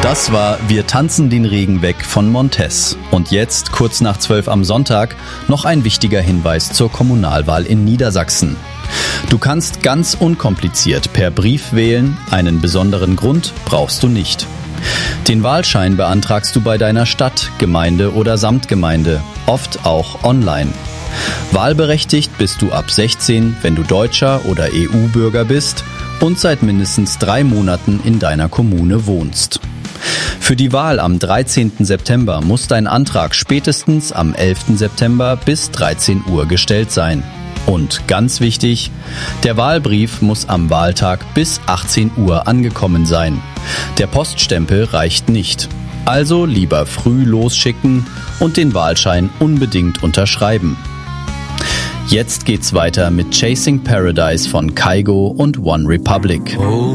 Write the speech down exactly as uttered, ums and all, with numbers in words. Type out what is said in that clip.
Das war Wir tanzen den Regen weg von Montez. Und jetzt, kurz nach zwölf am Sonntag, noch ein wichtiger Hinweis zur Kommunalwahl in Niedersachsen. Du kannst ganz unkompliziert per Brief wählen, einen besonderen Grund brauchst du nicht. Den Wahlschein beantragst du bei deiner Stadt, Gemeinde oder Samtgemeinde, oft auch online. Wahlberechtigt bist du ab sechzehn, wenn du Deutscher oder E U-Bürger bist und seit mindestens drei Monaten in deiner Kommune wohnst. Für die Wahl am dreizehnten September muss dein Antrag spätestens am elften September bis dreizehn Uhr gestellt sein. Und ganz wichtig, der Wahlbrief muss am Wahltag bis achtzehn Uhr angekommen sein. Der Poststempel reicht nicht. Also lieber früh losschicken und den Wahlschein unbedingt unterschreiben. Jetzt geht's weiter mit Chasing Paradise von Kygo und One Republic.